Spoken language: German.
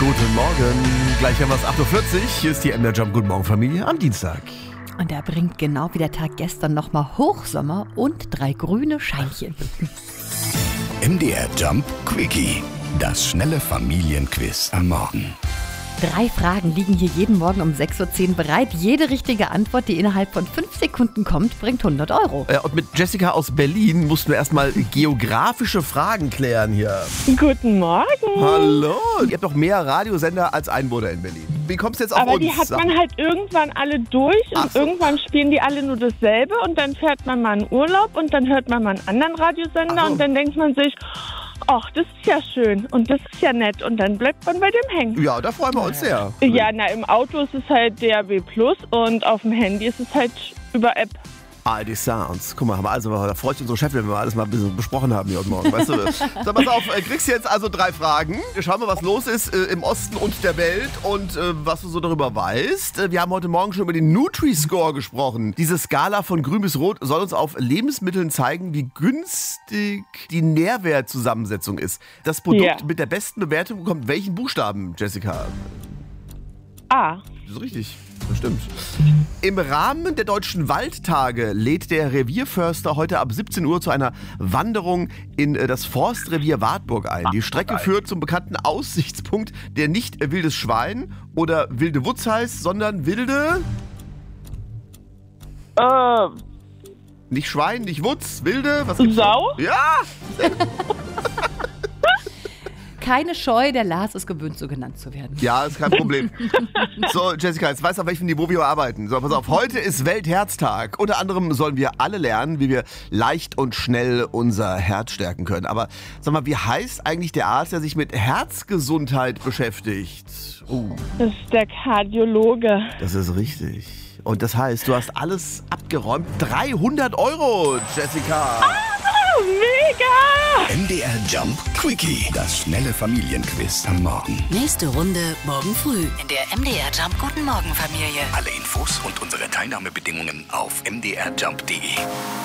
Guten Morgen, gleich haben wir es 8.40 Uhr. Hier ist die MDR Jump Guten Morgen Familie am Dienstag. Und er bringt genau wie der Tag gestern nochmal Hochsommer und 3 grüne Scheinchen. MDR Jump Quickie, das schnelle Familienquiz am Morgen. 3 Fragen liegen hier jeden Morgen um 6.10 Uhr bereit. Jede richtige Antwort, die innerhalb von 5 Sekunden kommt, bringt 100 Euro. Und mit Jessica aus Berlin mussten wir erstmal geografische Fragen klären hier. Guten Morgen. Hallo. Ihr habt doch mehr Radiosender als Einwohner in Berlin. Wie kommst du jetzt auf Aber uns? die hat man halt irgendwann alle durch und Ach so. irgendwann spielen die alle nur dasselbe und dann fährt man mal in Urlaub und dann hört man mal einen anderen Radiosender Ach so. und dann denkt man sich, ach, das ist ja schön und das ist ja nett und dann bleibt man bei dem hängen. Ja, da freuen wir uns sehr. Ja, im Auto ist es halt DAB+ und auf dem Handy ist es halt über App. ARD Sounds. Guck mal, da freut sich unsere Chefin, wenn wir alles mal ein bisschen besprochen haben hier heute Morgen. Weißt du? So, pass auf, kriegst jetzt also 3 Fragen. Wir schauen mal, was los ist im Osten und der Welt und was du so darüber weißt. Wir haben heute Morgen schon über den Nutri-Score gesprochen. Diese Skala von grün bis rot soll uns auf Lebensmitteln zeigen, wie günstig die Nährwertzusammensetzung ist. Das Produkt mit der besten Bewertung bekommt welchen Buchstaben, Jessica? Ah, Das ist richtig. Das stimmt. Im Rahmen der Deutschen Waldtage lädt der Revierförster heute ab 17 Uhr zu einer Wanderung in das Forstrevier Wartburg ein. Die Strecke führt zum bekannten Aussichtspunkt, der nicht wildes Schwein oder wilde Wutz heißt, sondern wilde... Nicht Schwein, nicht Wutz, wilde... Was gibt's Sau? noch? Ja! Keine Scheu, der Lars ist gewöhnt, so genannt zu werden. Ja, ist kein Problem. So, Jessica, jetzt weißt du, auf welchem Niveau wir arbeiten. So, pass auf, heute ist Weltherztag. Unter anderem sollen wir alle lernen, wie wir leicht und schnell unser Herz stärken können. Aber sag mal, wie heißt eigentlich der Arzt, der sich mit Herzgesundheit beschäftigt? das ist der Kardiologe. Das ist richtig. Und das heißt, du hast alles abgeräumt. 300 Euro, Jessica. Mega! MDR Jump Quickie, das schnelle Familienquiz am Morgen. Nächste Runde morgen früh in der MDR Jump Guten Morgen Familie. Alle Infos und unsere Teilnahmebedingungen auf mdrjump.de.